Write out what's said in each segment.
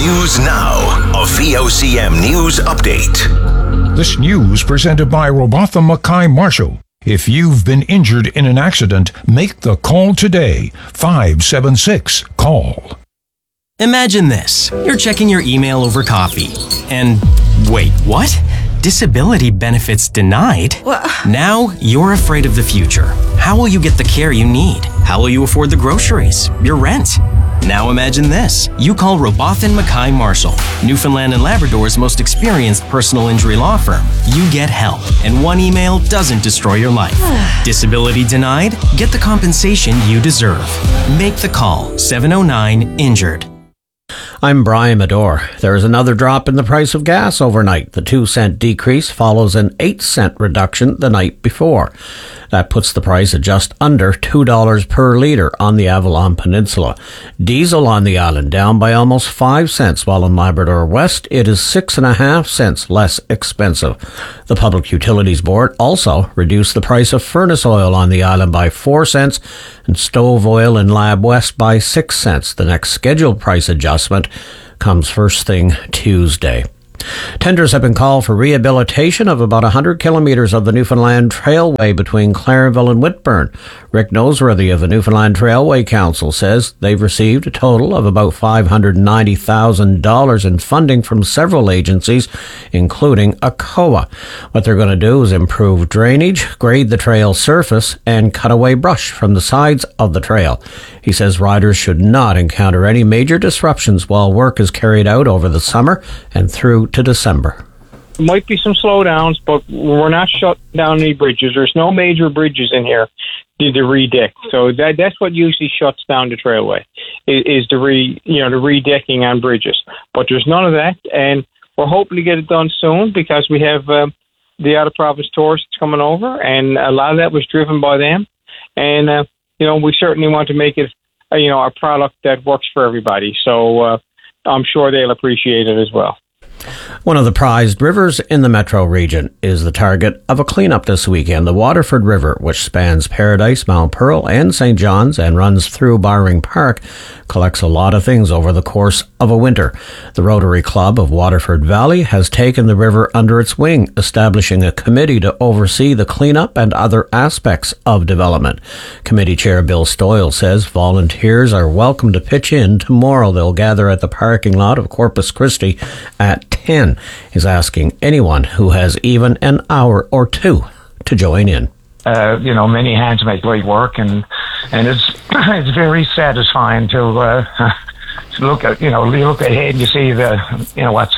News Now, a VOCM News Update. This news presented by Robotham Mackay Marshall. If you've been injured in an accident, make the call today. 576-CALL. Imagine this. You're checking your email over coffee. And wait, what? Disability benefits denied? What? Now you're afraid of the future. How will you get the care you need? How will you afford the groceries? Your rent? Now imagine this. You call Robotham Mackay Marshall, Newfoundland and Labrador's most experienced personal injury law firm. You get help, and one email doesn't destroy your life. Disability denied? Get the compensation you deserve. Make the call. 709-INJURED. I'm Brian Medore. There is another drop in the price of gas overnight. The 2-cent decrease follows an 8-cent reduction the night before. That puts the price at just under $2 per litre on the Avalon Peninsula. Diesel on the island down by almost 5 cents, while in Labrador West it is 6.5 cents less expensive. The Public Utilities Board also reduced the price of furnace oil on the island by 4 cents and stove oil in Lab West by 6 cents. The next scheduled price adjustment comes first thing Tuesday. Tenders have been called for rehabilitation of about 100 kilometres of the Newfoundland Trailway between Clarenville and Whitburn. Rick Noseworthy of the Newfoundland Trailway Council says they've received a total of about $590,000 in funding from several agencies, including ACOA. What they're going to do is improve drainage, grade the trail surface, and cut away brush from the sides of the trail. He says riders should not encounter any major disruptions while work is carried out over the summer and through to December. Might be some slowdowns, but we're not shutting down any bridges. There's no major bridges in here to redeck. So that's what usually shuts down the trailway is the redecking on bridges. But there's none of that, and we're hoping to get it done soon because we have the out of province tourists coming over, and a lot of that was driven by them. And we certainly want to make it a product that works for everybody. So I'm sure they'll appreciate it as well. One of the prized rivers in the metro region is the target of a cleanup this weekend. The Waterford River, which spans Paradise, Mount Pearl and St. John's and runs through Barring Park, collects a lot of things over the course of a winter. The Rotary Club of Waterford Valley has taken the river under its wing, establishing a committee to oversee the cleanup and other aspects of development. Committee Chair Bill Stoyle says volunteers are welcome to pitch in tomorrow. They'll gather at the parking lot of Corpus Christi at 10. He's asking anyone who has even an hour or two to join in. Many hands make light work, and it's very satisfying to look at. You look ahead and you see what's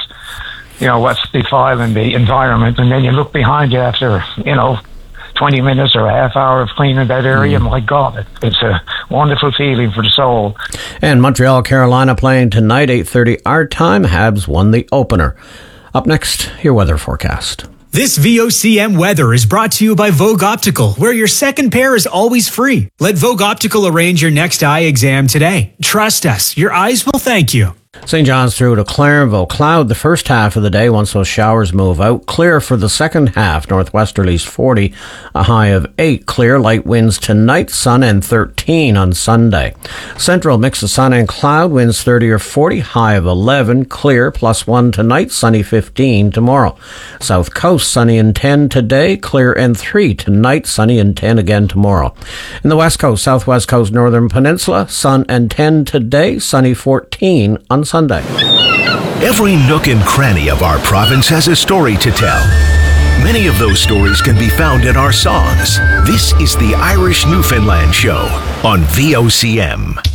defiling the environment, and then you look behind you after 20 minutes or a half hour of cleaning that area. My God, it's a wonderful feeling for the soul. And Montreal, Carolina playing tonight, 8:30 our time. Habs won the opener. Up next, your weather forecast. This VOCM weather is brought to you by Vogue Optical, where your second pair is always free. Let Vogue Optical arrange your next eye exam today. Trust us, your eyes will thank you. St. John's through to Clarenville. Cloud the first half of the day once those showers move out. Clear for the second half. Northwesterlies 40, a high of 8. Clear, light winds tonight, sun and 13 on Sunday. Central, mix of sun and cloud, winds 30 or 40, high of 11. Clear, +1 tonight, sunny 15 tomorrow. South Coast, sunny and 10 today. Clear and 3 tonight, sunny and 10 again tomorrow. In the West Coast, Southwest Coast, Northern Peninsula, sun and 10 today, sunny 14 on Sunday. Every nook and cranny of our province has a story to tell. Many of those stories can be found in our songs. This is the Irish Newfoundland Show on VOCM.